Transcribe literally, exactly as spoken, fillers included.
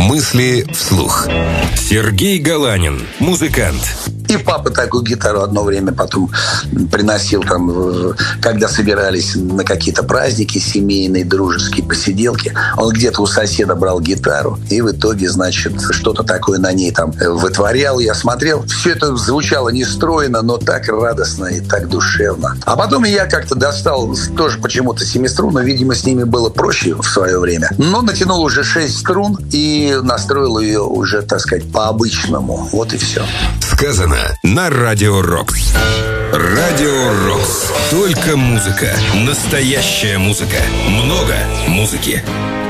Мысли вслух. Сергей Галанин, музыкант. И папа такую гитару одно время потом приносил, там, когда собирались на какие-то праздники семейные, дружеские посиделки. Он где-то у соседа брал гитару и в итоге, значит, что-то такое на ней там вытворял. Я смотрел, все это звучало нестройно, но так радостно и так душевно. А потом я как-то достал тоже почему-то семиструнную, видимо, с ними было проще в свое время. Но натянул уже шесть струн и настроил ее уже, так сказать, по-обычному. Вот и все. Сказано на Радио Рокс. Радио Рокс. Только музыка. Настоящая музыка. Много музыки.